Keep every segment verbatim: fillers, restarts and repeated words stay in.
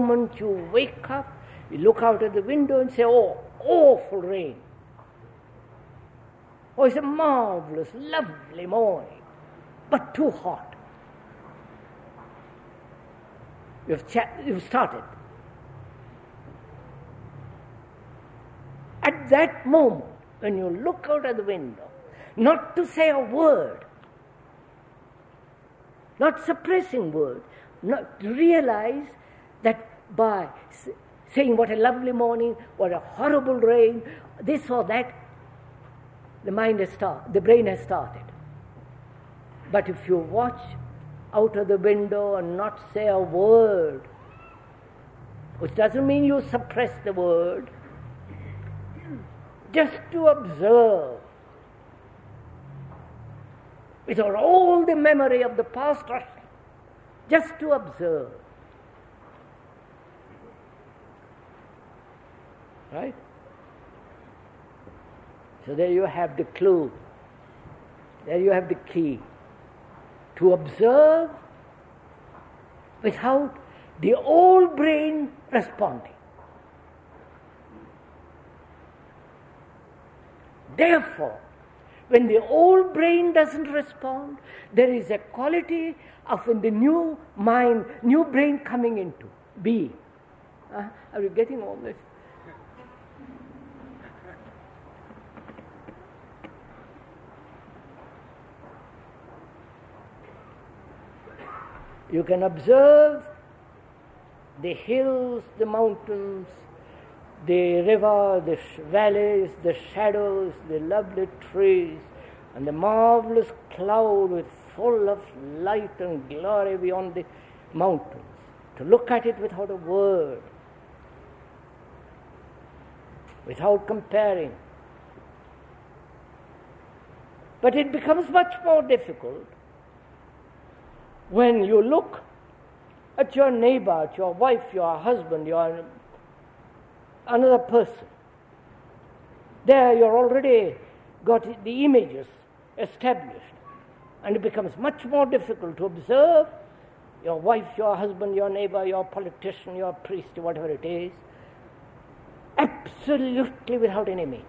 moment you wake up, you look out of the window and say, oh, awful rain. Oh, it's a marvelous, lovely morning, but too hot. You've, cha- you've started. At that moment, when you look out of the window, not to say a word, not suppressing words, not to realize that by saying what a lovely morning, what a horrible rain, this or that, the mind has started, the brain has started. But if you watch out of the window and not say a word, which doesn't mean you suppress the word, just to observe, without all the memory of the past, just to observe. Right? So there you have the clue. There you have the key. To observe without the old brain responding. Therefore, when the old brain doesn't respond, there is a quality of in the new mind, new brain coming into being. Uh, are you getting all this? You can observe the hills, the mountains, the river, the sh- valleys, the shadows, the lovely trees, and the marvelous cloud with full of light and glory beyond the mountains. To look at it without a word, without comparing. But it becomes much more difficult when you look at your neighbor, at your wife, your husband, your another person. There you're already got the images established, and it becomes much more difficult to observe your wife, your husband, your neighbor, your politician, your priest, whatever it is, absolutely without an image.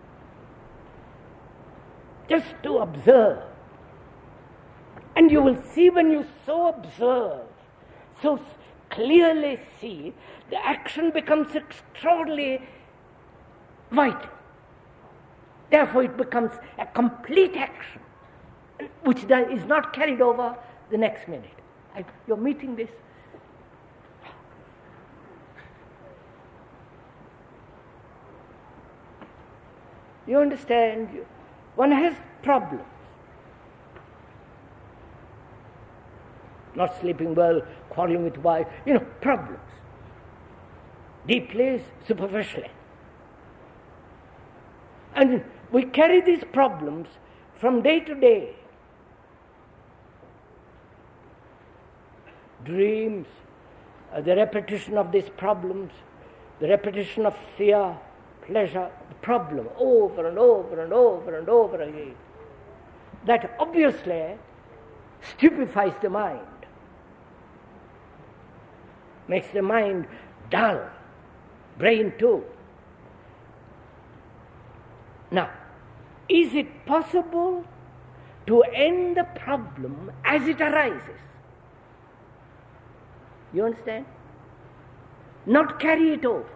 Just to observe. And you will see when you so observe, so clearly see, the action becomes extraordinarily vital. Therefore it becomes a complete action, which is not carried over the next minute. I, you're meeting this? You understand? One has problems. Not sleeping well, quarreling with wife, you know, problems. Deeply, superficially. And we carry these problems from day to day. Dreams, uh, the repetition of these problems, the repetition of fear, pleasure, the problem over and over and over and over again. That obviously stupefies the mind. Makes the mind dull, brain too. Now, is it possible to end the problem as it arises? You understand? Not carry it over.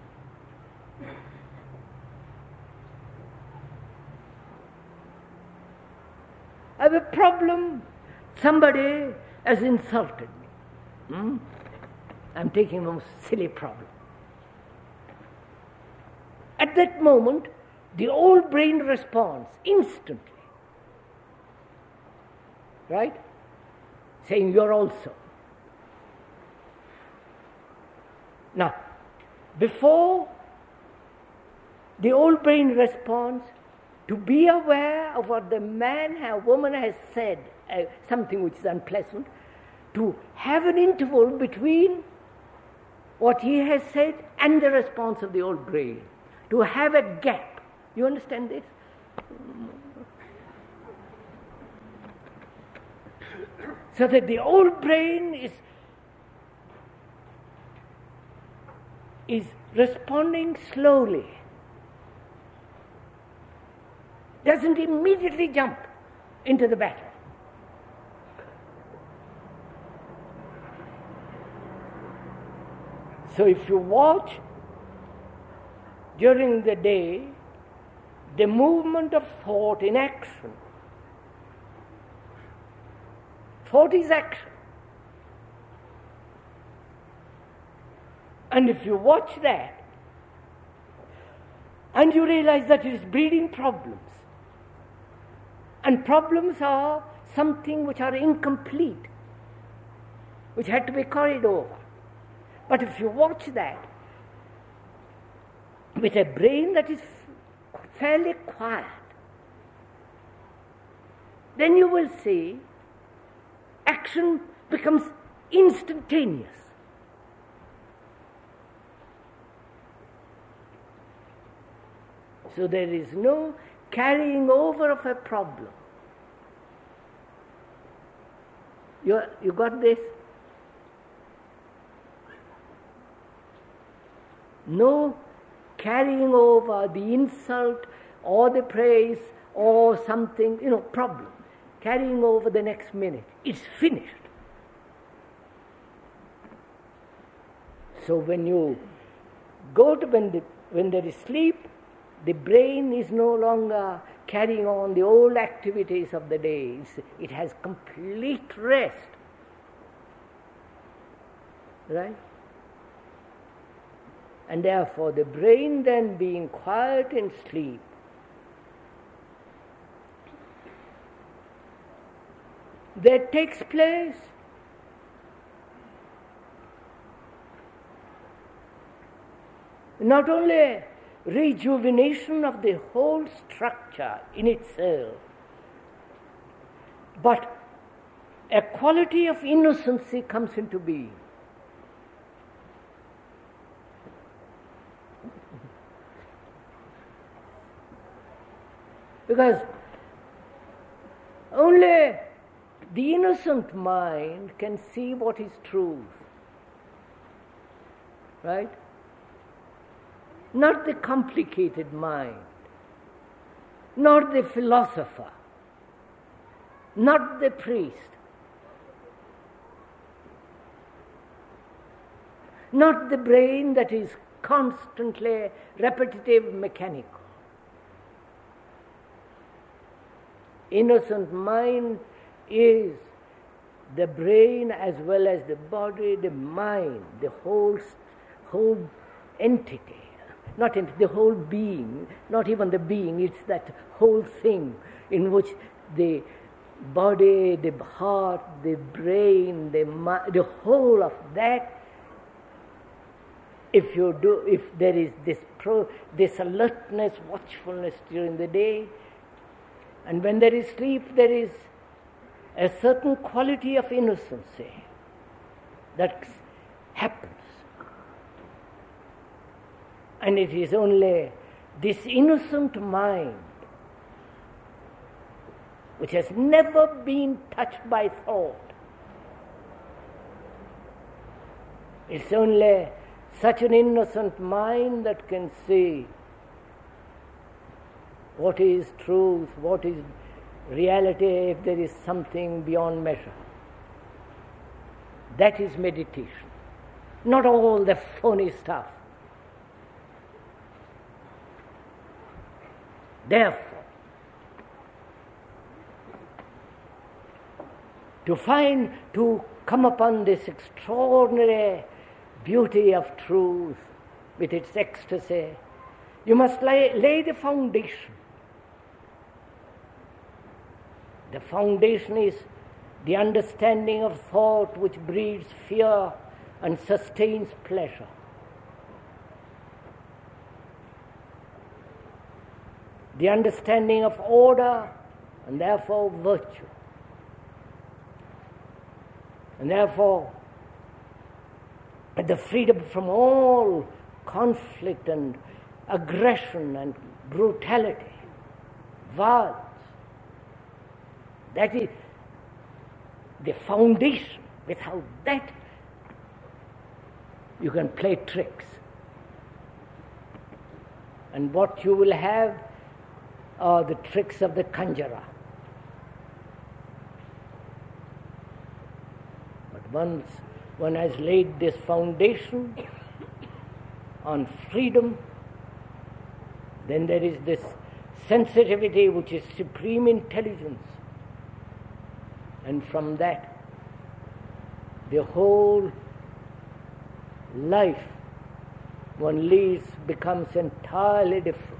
I have a problem, somebody has insulted me. Hmm? I'm taking a silly problem. At that moment, the old brain responds instantly. Right? Saying you're also. Now, before the old brain responds, to be aware of what the man or woman has said, uh, something which is unpleasant, to have an interval between what he has said and the response of the old brain. To have a gap. You understand this? So that the old brain is is responding slowly, doesn't immediately jump into the battle. So if you watch during the day the movement of thought in action, thought is action. And if you watch that, and you realize that it is breeding problems, and problems are something which are incomplete, which had to be carried over. But if you watch that with a brain that is fairly quiet, then you will see action becomes instantaneous. So there is no carrying over of a problem. You, you got this? No carrying over the insult or the praise or something, you know, problem. Carrying over the next minute. It's finished. So when you go to, when, the, when there is sleep, the brain is no longer carrying on the old activities of the day. It's, it has complete rest. Right? And therefore the brain then being quiet in sleep, there takes place not only rejuvenation of the whole structure in itself, but a quality of innocency comes into being. Because only the innocent mind can see what is truth, right? Not the complicated mind, not the philosopher, not the priest, not the brain that is constantly repetitive, mechanical. Innocent mind is the brain as well as the body, the mind, the whole, whole entity. Not in the whole being, not even the being, it's that whole thing in which the body, the heart, the brain, the mind, the whole of that, if you do, if there is this pro, this alertness, watchfulness during the day, and when there is sleep, there is a certain quality of innocency that happens. And it is only this innocent mind, which has never been touched by thought, it's only such an innocent mind that can see what is truth, what is reality, if there is something beyond measure. That is meditation, not all the phony stuff. Therefore, to find, to come upon this extraordinary beauty of truth with its ecstasy, you must lay, lay the foundation. The foundation is the understanding of thought which breeds fear and sustains pleasure. The understanding of order and therefore virtue. And therefore the freedom from all conflict and aggression and brutality, violence. That is the foundation. Without that, you can play tricks. And what you will have are the tricks of the conjurer. But once one has laid this foundation on freedom, then there is this sensitivity which is supreme intelligence. And from that, the whole life one leads becomes entirely different.